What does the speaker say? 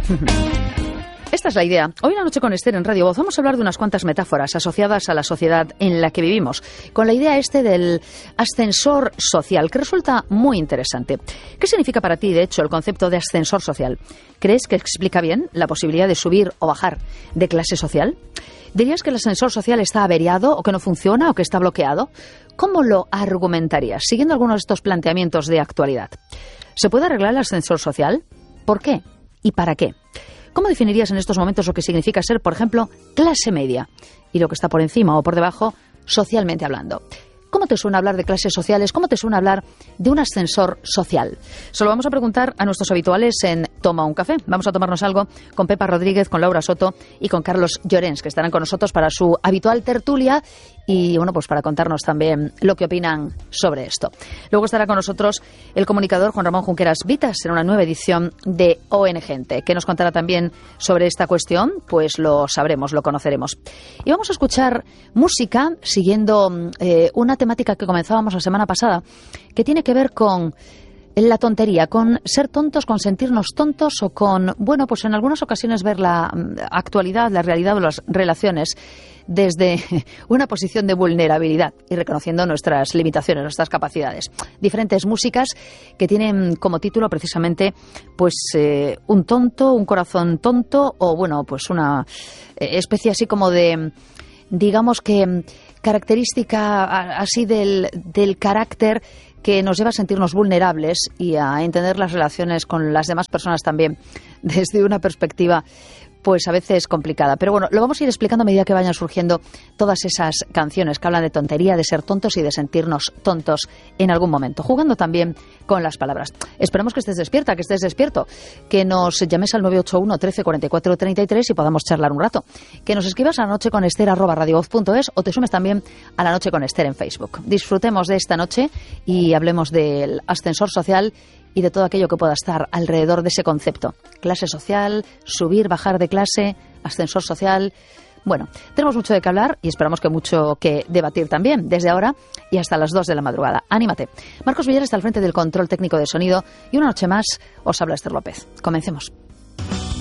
Esta es la idea. Hoy en La Noche con Esther en Radio Voz vamos a hablar de unas cuantas metáforas asociadas a la sociedad en la que vivimos, con la idea del ascensor social, que resulta muy interesante. ¿Qué significa para ti, de hecho, el concepto de ascensor social? ¿Crees que explica bien la posibilidad de subir o bajar de clase social? ¿Dirías que el ascensor social está averiado o que no funciona o que está bloqueado? ¿Cómo lo argumentarías, siguiendo algunos de estos planteamientos de actualidad? ¿Se puede arreglar el ascensor social? ¿Por qué? ¿Y para qué? ¿Cómo definirías en estos momentos lo que significa ser, por ejemplo, clase media y lo que está por encima o por debajo, socialmente hablando? ¿Cómo te suena hablar de clases sociales? ¿Cómo te suena hablar de un ascensor social? Se lo vamos a preguntar a nuestros habituales en Toma un Café. Vamos a tomarnos algo con Pepa Rodríguez, con Laura Soto y con Carlos Llorens, que estarán con nosotros para su habitual tertulia y, bueno, pues para contarnos también lo que opinan sobre esto. Luego estará con nosotros el comunicador Juan Ramón Junqueras Vitas en una nueva edición de ON Gente. ¿Qué nos contará también sobre esta cuestión? Pues lo sabremos, lo conoceremos. Y vamos a escuchar música siguiendo una temática que comenzábamos la semana pasada, que tiene que ver con la tontería, con ser tontos, con sentirnos tontos o con, bueno, pues en algunas ocasiones ver la actualidad, la realidad o las relaciones desde una posición de vulnerabilidad y reconociendo nuestras limitaciones, nuestras capacidades. Diferentes músicas que tienen como título precisamente pues un tonto, un corazón tonto o, bueno, pues una especie así como de, digamos que característica así del carácter que nos lleva a sentirnos vulnerables y a entender las relaciones con las demás personas también desde una perspectiva pues a veces complicada. Pero bueno, lo vamos a ir explicando a medida que vayan surgiendo todas esas canciones que hablan de tontería, de ser tontos y de sentirnos tontos en algún momento, jugando también con las palabras. Esperemos que estés despierta, que estés despierto, que nos llames al 981 13 44 33 y podamos charlar un rato, que nos escribas a lanocheconester@radiovoz.es o te sumes también a La Noche con Esther en Facebook. Disfrutemos de esta noche y hablemos del ascensor social y de todo aquello que pueda estar alrededor de ese concepto. Clase social, subir, bajar de clase, ascensor social. Bueno, tenemos mucho de qué hablar y esperamos que mucho que debatir también, desde ahora y hasta las 2 de la madrugada. ¡Anímate! Marcos Villar está al frente del control técnico de sonido y una noche más os habla Esther López. Comencemos.